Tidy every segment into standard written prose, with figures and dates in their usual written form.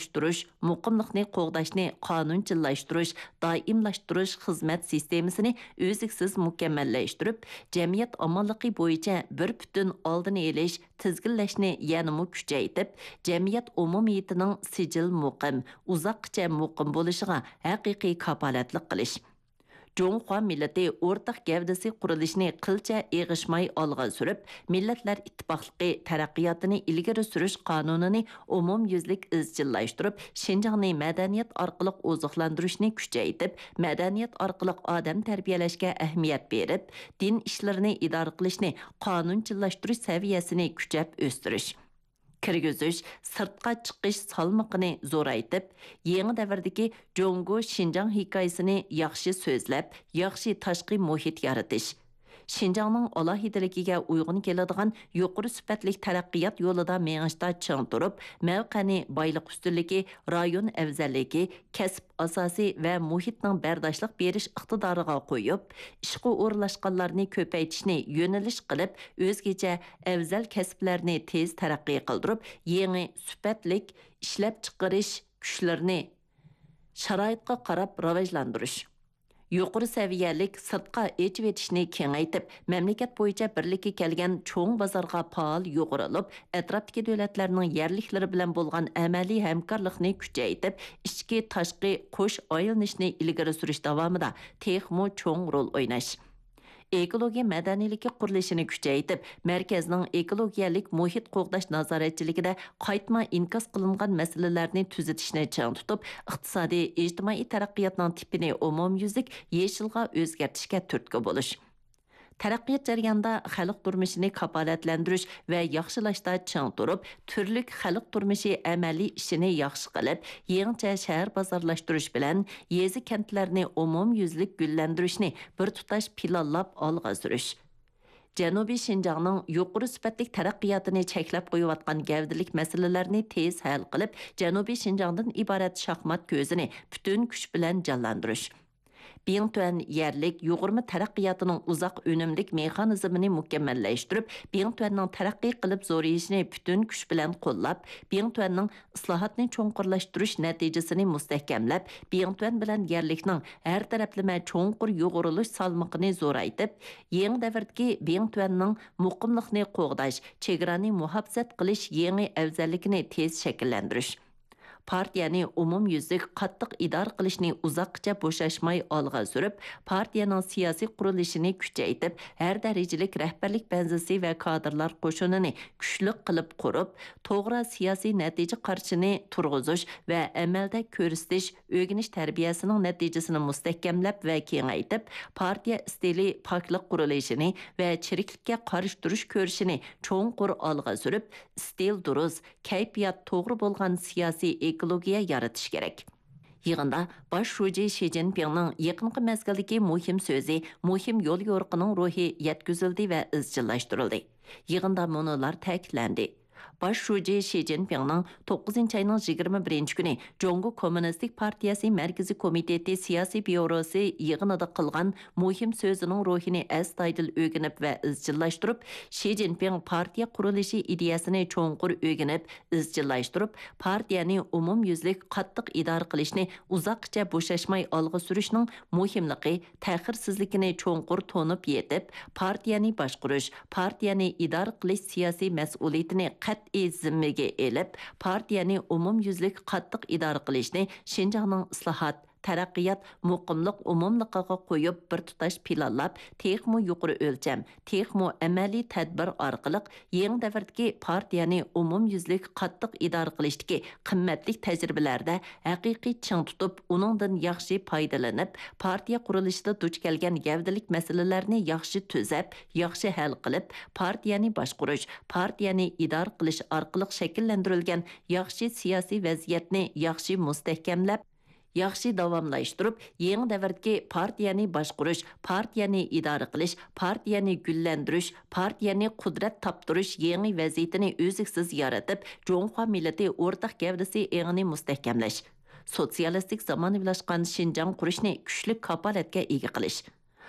davomlashtirish, muqimlikni qo'g'dashni qonunchillashhtirish, doimlashtirish xizmat sistemasini o'ziksiz mukammallashtirib, jamiyat omonligi bo'yicha bir butun oldini olish, tizginlashni yanada kuchaytirib, jamiyat umumiyatining sijil muqim, uzoqcha muqim bo'lishiga haqiqiy kapolatlik qilish. Жоңхуа millati o'rtaq gavdasi qurilishini qilcha eg'ishmay olg'a surib, Millatlar Ittifoqligi taraqqiyotini ilgari surish qonunini umumyuzlik izchillashtirib, Şinjanni madaniyat orqali oziqlantirishni kuchaytirib, madaniyat orqali odam tarbiyalashga ahamiyat berib, din ishlarini idora qilishni qonunchilashtirish saviyasini kuchab o'stirish. Kirgizish, sirtqa chiqish salmoqini zo'raytib, yangi davrdagi Jongo Şinjan hikoyasini yaxshi so'zlab, yaxshi tashqi muhit yaratish. Şinjanning alohidaligiga uyg'un keladigan yuqori sifatli taraqqiyot yo'lida mengishda ching turib, mavqani boylik ustunligi, rayon afzalligi, kasb asosi va muhitning bardoshlik berish iqtidoriga qo'yib, ishga o'rlashganlarni ko'paytishni yo'nalish qilib, o'zgacha afzal kasblarni tez taraqqiy qildirib, yangi sifatli ishlab chiqarish kuchlarini sharoitga qarab rivojlantirish. Yuqori saviyalik sirtqa echib etishni kengaytib, mamlakat bo'yicha birlikka kelgan cho'ng bozorga faol yo'g'rilib, atrofdagi davlatlarning yerliklari bilan bo'lgan amaliy hamkorlikni kuchaytirib, ichki tashqi qo'sh aylanishni ilgari surish davomida texmo cho'ng rol o'ynash. Ekologiya madaniyaligi qurilishini kuchaytirib, markazning ekologiyalik muhit qo'g'dash nazoratchiligida qaytma inkas qilingan masalalarni tuzatishni chang tutib, iqtisodiy, ijtimoiy taraqqiyotning tipini umumyuzlik yeshilga o'zgartishga turtki bo'lish. Taraqqiyot jarayonida xalq turmushini kafolatlantirish va yaxshilashda ching turib, turli xalq turmushi amaliy ishini yaxshi qilib, yangicha shahar bozorlashtirish bilan yezi kentlarni umumyuzlik gullantirishni bir tutash planlab olg'a surish. Janubiy Şinjanning yuqori sifatli taraqqiyotini cheklab qo'yayotgan gavdalik masalalarni tez hal qilib, Janubiy Şinjandan iborat shaxmat ko'zini butun kuch bilan jonlantirish. Bingtuan yerlik yuqurma taraqqiyotining uzoq unumlik mexanizmini mukammallashtirib, Bingtuanning taraqqiy qilib zo'rayishini butun kuch bilan qo'llab, Bingtuanning islohotni cho'nqurlashtirish natijasini mustahkamlab, Bingtuan bilan yerlikning har taraflama cho'nqur yo'g'irilish salmoqini zo'raytib, yangi davrdagi Bingtuanning muqimlikni qo'g'dash, chegarani muhofazat qilish yangi afzalligini tez shakllantirish. Partiyani umumyuzlik qattiq idora qilishni uzoqcha bo'shashmay olg'a surib, partiyaning siyosiy qurilishini kuchaytirib, har darajalik rahbarlik benzisi va kadrlar qo'shinini kuchli qilib qurib, to'g'ri siyosiy natija qarshini turg'izish va amalda ko'rsatish, o'rganish tarbiyasining natijasini mustahkamlab va kengaytirib, partiya stili poklik qurilishini va chiriklikka qarshi turish ko'rishini cho'nqur olg'a surib, stil durust, kayfiyat to'g'ri bo'lgan siyosiy ekologiya yaratish kerak. Yig'inda bosh shoji Xi Jinpingning yaqinqi mezgildagi muhim so'zi, muhim yo'l yo'riqining ruhi yetkazildi va izchillashtirildi. Yig'inda munolar ta'kidlandi. Baş şuji Xi Jinpingning 9-ayning 21 kuni Jongo Kommunistik Partiyasi Markaziy komiteti siyosiy byurosi yig'inida qilgan muhim so'zining ruhini astoydil o'rganib va izchillashtirib, Xi Jinping partiya qurilishi ideyasini cho'nqur o'rganib, izchillashtirib, partiyani umumyuzlik qattiq idora qilishni uzoqcha bo'shashmay olg'a surishning muhimligi, ta'xirsizligini cho'nqur to'nib yetib, partiyani boshqarish, partiyani idora qilish siyosiy mas'uliyatini qat'iy zimmaga elib, partiyani umumyuzlik qattiq idora qilishni Şinjanning islohot, taraqqiyot, muqimlik umumligiga qo'yib bir tutash planlab, texmo yuqori o'lcham, texmo amaliy tadbir orqali yangi davrdagi partiyani umumyuzlik qattiq idora qilishdagi qimmatli tajribalarda haqiqiy ching tutib, uningdan yaxshi foydalanib, partiya qurilishida duch kelgan gavdalik masalalarni yaxshi tuzab, yaxshi hal qilib, partiyani boshqarish, partiyani idora qilish orqali shakllantirilgan yaxshi siyosiy vaziyatni yaxshi mustahkamlab, yaxshi davomlashtirib, yangi davrdagi partiyani boshqarish, partiyani idora qilish, partiyani gullantirish, partiyani qudrat toptirish yangi vaziyatini o'ziksiz yaratib, Jonghua millati o'rtaq gavdasi eg'ini mustahkamlash, sotsialistik zamonaviylashgan Şinjan qurishni kuchli kapolatga ega qilish.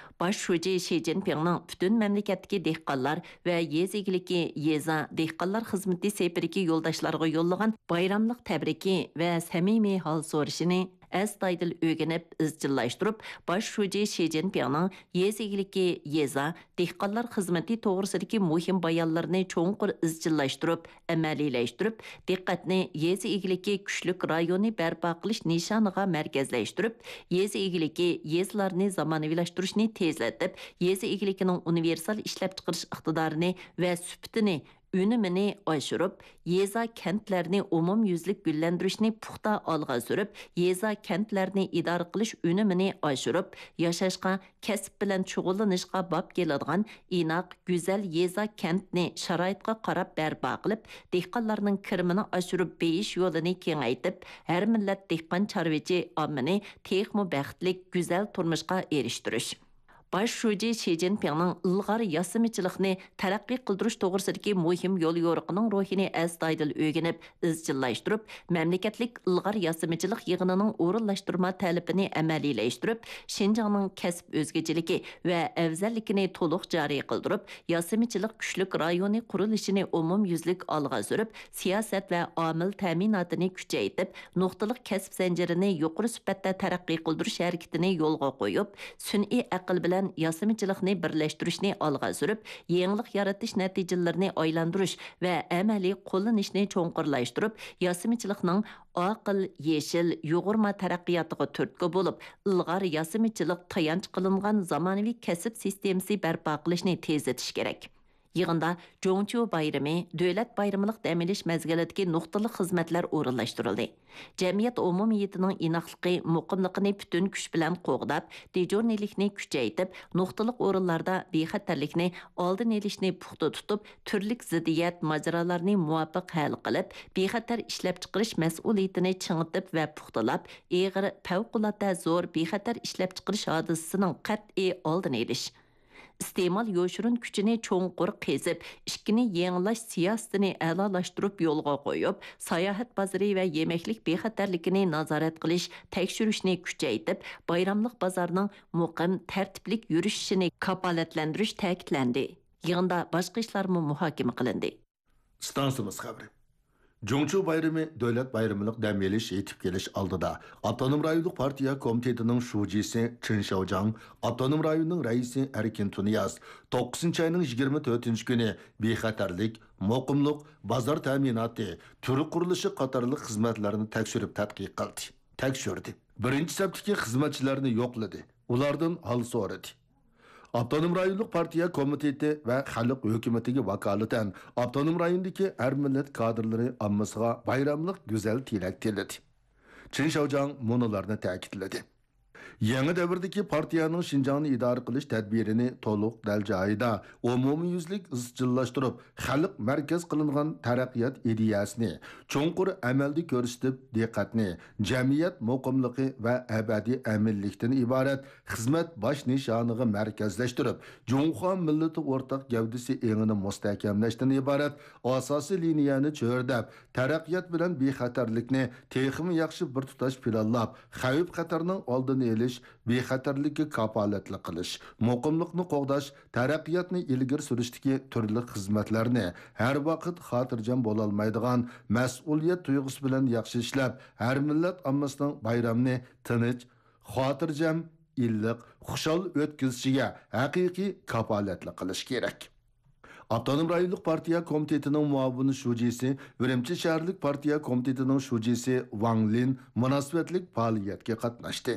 Baş şuji Xi Jinpingning bütün mamlakatdagi dehqonlar va yez egiligi yeza dehqonlar xizmati sepiriki yo'ldoshlarga yo'llagan bayramlik tabriki va samimiy hol so'rashini astoydil o'rganib izchillashtirib, baş şuji Xi Jinpingning yez egiligi yeza dehqonlar xizmati to'g'risidagi muhim bayonlarni cho'nqur izchillashtirib, amaliyləştirib, diqqatni yez egiligi kuchlik rayoni barpo qilish nishoniga markazlashtirib, yez egiligi yezlarni zamonaviylashtirish tezlatib, yezi egiligining universal ishlab chiqarish iqtidorini va sifatini unumini oshirib, yeza kentlarni umumyuzlik gullantirishni puxta olg'a surib, yeza kentlarni idora qilish unumini oshirib, yashashga, kasb bilan shug'ullanishga bab keladigan inoq, go'zal yeza kentni sharoitga qarab barpo qilib, dehqonlarning kirimini oshirib beyish yo'lini kengaytib, har millat dehqon chorvachi ommani texmo baxtlik, go'zal turmushga erishtirish. Baş şuji Xi Jinpingning ilg'or yasimichilikni taraqqiy qildirish to'g'risidagi muhim yo'l yo'riqining ruhini astoydil o'rganib, izchillashtirib, mamlakatlik ilg'or yasimichilik yig'inining o'rinlashtirma talabini amaliyləştirib, Xinjiangning kasb o'zgachiligi va afzalligini to'liq joriy qildirib, yasimichilik kuchlik rayoni qurilishini umumyuzlik olg'a surib, siyosat va omil ta'minotini kuchaytirib, nuqtaliq kasb zanjirini yuqori sifatda taraqqiy qildirish harakatini yo'lga qo'yib, sun'iy aql bilan yasimichilikni birlashtirishni olg'a surib, yangilik yaratish natijalarini aylantirish va amaliy qo'llanishni cho'nqurlashtirib, yasimichilikning aql, yeshil, yo'g'irma taraqqiyotiga turtki bo'lib, ilg'or yasimichilik tayanch qilingan zamonaviy kasb sistemasi barpo qilishni tezlatish kerak. Yığında Zhongqiu bayrami, davlat bayramlıq dam olish mezgilidagi nuqtali xizmatlar o'rinlashtirildi. Jamiyat umumiyatining inoqligi, muqimligini butun kuch bilan qo'g'dab, dejurnilikni kuchaytirib, nuqtali o'rinlarda bexatarlikni oldin olishni puxta tutib, turli ziddiyat majralarni muvofiq hal qilib, bexatar ishlab chiqarish mas'uliyatini chingitib va puxtalab, eg'ir favqulodda zo'r bexatar ishlab chiqarish hodisasining qat'iy oldini olish. İstemal yoşurun küçünü çoğunqur qezib, işkini yenilaş siyasətini əlalashtirib yolğa qoyub, sayahat bazarı və yeməklik bexatarlikini nazaret qilish, tekşürüşni küçəytib, bayramlıq bazarının muqim, tərtiblik yürüşüşini kapalatlendirish ta'kidlandi. Yığında başqa işlarmı muhakimə qilindi. Stansımız xəbri. Zhongqiu bayrami davlat bayramlıq dam olish yetib kelish oldida Avtonom rayonluq partiya komitetining shujisi Chen Xiaozhang, Avtonom rayonning raisi Erkin Tuniyaz 9-ayning 24-kuni bexatarlik, muqimlik, bozor ta'minoti, turi qurilishi qatorliq xizmatlarni tekshirib tadqiq qildi. Tekshirdi. Birinchi sabtdagi xizmatchilarni yo'qladi. Ulardan hol so'radi. Avtonom rayonluq partiya komiteti va xalq hukumatiga vakolatan avtonom rayondagi har millat kadrlari ammasiga bayramlik go'zal tilak tiladi. Chen Xiaozhang munolarni ta'kidladi. Yangi davrdagi partiyaning Xinjiangni idora qilish tadbirini to'liq dal joyida umumyuzlik izchillashtirib, xalq markaz qilingan taraqqiyot ideyasini cho'nqur amalda ko'rsatib, diqqatni jamiyat muqimligi va abadiy aminlikdan iborat xizmat bosh nishoniga markazlashtirib, Jungxo millati o'rtaq gavdasi engini mustahkamlashdan iborat asosiy liniyani cho'rdab, taraqqiyot bilan bexatarlikni texmi yaxshi bir tutash planlab, xavf xatarning oldini olish, bexatarlikka kapolatli qilish, muqimlikni qo'g'dash, taraqqiyotni ilgari surishdagi turli xizmatlarni har vaqt xotirjam bo'la olmaydigan mas'uliyat tuyg'usi bilan yaxshi ishlab, har millat ammasining bayramni tinch, xotirjam, illiq, xushal o'tkazishiga haqiqiy kapolatli qilish kerak. Avtonom rayonluq partiya komitetining muavini shujisi, Urumchi shaharlik partiya komitetining shujisi Wang Lin munosabatlik faoliyatga qatnashdi.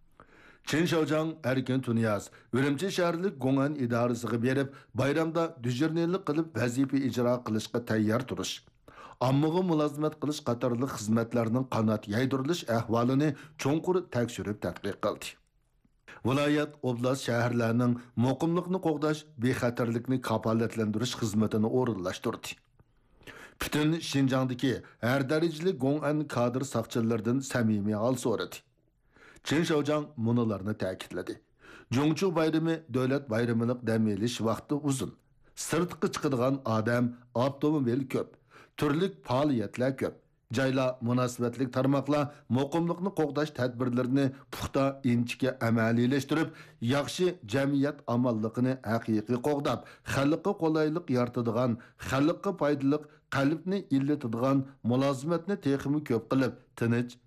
Chen Xiaozhang, Erkin Tuniyaz, Urumchi shaharlik Gong'an idorasiga berib, bayramda düjurnilik qilib vazifa ijro qilishga tayyor turish, ammaga mulozimat qilish qatorli xizmatlarning qanot yaydirilish ahvolini cho'nqur tekshirib tadqiq qildi. Viloyat, oblast, shaharlarning muqimlikni qo'g'dash, bexatarlikni kapolatlantirish xizmatini o'rinlashtirdi. Butun Xinjiangdagi har darajali Gong'an kadr saqchilaridan samimiy hol so'radi. Chen Xiaozhang munolarni ta'kidladi. Zhongqiu bayrami davlat bayramliq dam olish vaqti uzun. Sirtqi chiqadigan odam, avtomobil ko'p, turli faoliyatlar ko'p. Жайла мünasibətlik tarmoqlar muqimlikni qo'g'dash tadbirlarini puxta inchga amaliyleştirib, yaxshi jamiyat amalligini haqiqiy qo'g'dab, xalqqa qulaylik yaratadigan, xalqqa foydali qalbni illatadigan mulozimatni texmi ko'p qilib, tinch,